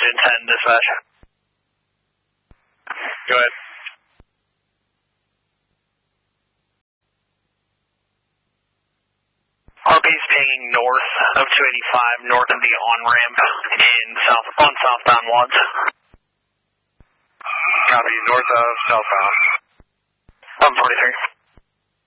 10, dispatch. Go ahead. RP's pinging north of 285, north of the on-ramp on southbound Watts. Copy, north of southbound. 143.